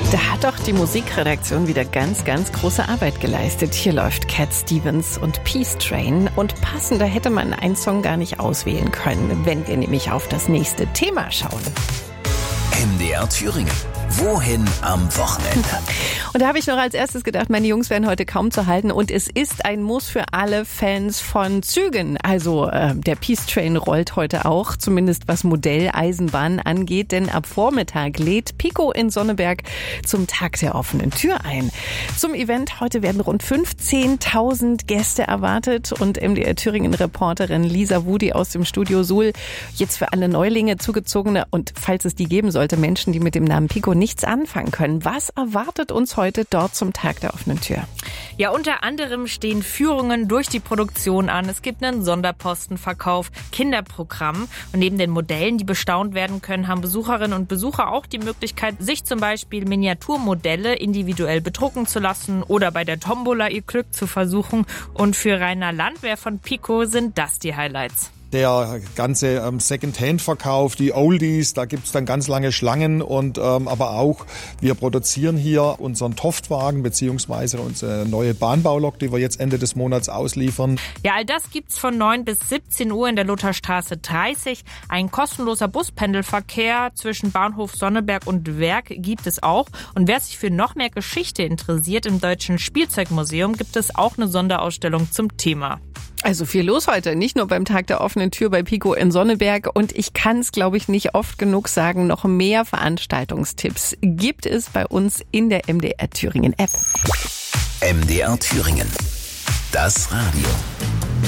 Da hat doch die Musikredaktion wieder ganz, ganz große Arbeit geleistet. Hier läuft Cat Stevens und Peace Train. Und passender hätte man einen Song gar nicht auswählen können, wenn wir nämlich auf das nächste Thema schauen. MDR Thüringen. Wohin am Wochenende? Und da habe ich noch als erstes gedacht, meine Jungs wären heute kaum zu halten. Und es ist ein Muss für alle Fans von Zügen. Also der Peace Train rollt heute auch, zumindest was Modelleisenbahn angeht. Denn ab Vormittag lädt Pico in Sonneberg zum Tag der offenen Tür ein. Zum Event heute werden rund 15.000 Gäste erwartet. Und MDR Thüringen-Reporterin Lisa Wudi aus dem Studio Suhl. Jetzt für alle Neulinge, Zugezogene und falls es die geben sollte, Menschen, die mit dem Namen Pico nichts anfangen können. Was erwartet uns heute dort zum Tag der offenen Tür? Ja, unter anderem stehen Führungen durch die Produktion an. Es gibt einen Sonderpostenverkauf, Kinderprogramm. Und neben den Modellen, die bestaunt werden können, haben Besucherinnen und Besucher auch die Möglichkeit, sich zum Beispiel Miniaturmodelle individuell bedrucken zu lassen oder bei der Tombola ihr Glück zu versuchen. Und für Rainer Landwehr von Pico sind das die Highlights. Der ganze Second-Hand-Verkauf, die Oldies, da gibt's dann ganz lange Schlangen und aber auch, wir produzieren hier unseren Toftwagen beziehungsweise unsere neue Bahnbaulok, die wir jetzt Ende des Monats ausliefern. Ja, all das gibt's von 9 bis 17 Uhr in der Lutherstraße 30. Ein kostenloser Buspendelverkehr zwischen Bahnhof Sonneberg und Werk gibt es auch. Und wer sich für noch mehr Geschichte interessiert, im Deutschen Spielzeugmuseum gibt es auch eine Sonderausstellung zum Thema. Also viel los heute, nicht nur beim Tag der offenen Tür bei Pico in Sonneberg. Und ich kann es, glaube ich, nicht oft genug sagen, noch mehr Veranstaltungstipps gibt es bei uns in der MDR Thüringen App. MDR Thüringen. Das Radio.